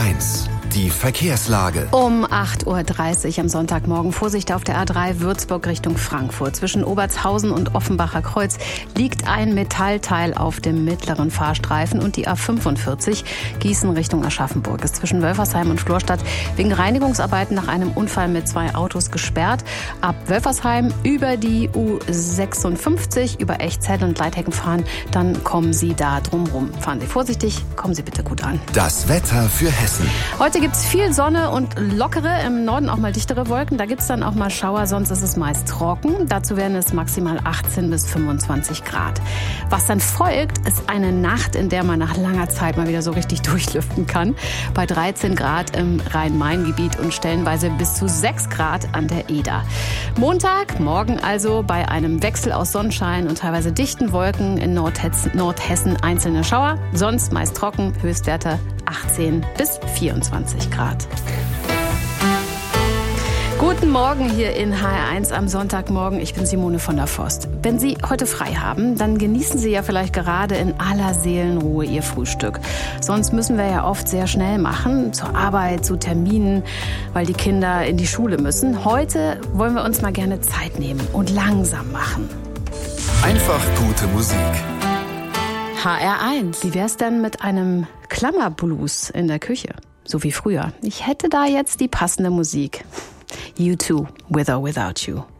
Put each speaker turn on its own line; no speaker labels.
HR1, die Verkehrslage.
Um 8.30 Uhr am Sonntagmorgen. Vorsicht auf der A3 Würzburg Richtung Frankfurt. Zwischen Obertshausen und Offenbacher Kreuz liegt ein Metallteil auf dem mittleren Fahrstreifen. Und die A45 Gießen Richtung Aschaffenburg ist zwischen Wölfersheim und Florstadt wegen Reinigungsarbeiten nach einem Unfall mit 2 Autos gesperrt. Ab Wölfersheim über die U56, über Echzell und Leithecken fahren, dann kommen Sie da drumrum. Fahren Sie vorsichtig, kommen Sie bitte gut an.
Das Wetter für Hessen.
Heute gibt es viel Sonne und lockere, im Norden auch mal dichtere Wolken. Da gibt es dann auch mal Schauer, sonst ist es meist trocken. Dazu werden es maximal 18 bis 25 Grad. Was dann folgt, ist eine Nacht, in der man nach langer Zeit mal wieder so richtig durchlüften kann. Bei 13 Grad im Rhein-Main-Gebiet und stellenweise bis zu 6 Grad an der Eder. Montag, morgen also, bei einem Wechsel aus Sonnenschein und teilweise dichten Wolken in Nordhessen einzelne Schauer. Sonst meist trocken, Höchstwerte 18 bis 24 Grad. Guten Morgen hier in HR1 am Sonntagmorgen. Ich bin Simone von der Forst. Wenn Sie heute frei haben, dann genießen Sie ja vielleicht gerade in aller Seelenruhe Ihr Frühstück. Sonst müssen wir ja oft sehr schnell machen, zur Arbeit, zu Terminen, weil die Kinder in die Schule müssen. Heute wollen wir uns mal gerne Zeit nehmen und langsam machen.
Einfach gute Musik.
HR1. Wie wär's denn mit einem Klammerblues in der Küche? So wie früher. Ich hätte da jetzt die passende Musik. U2, With or Without You.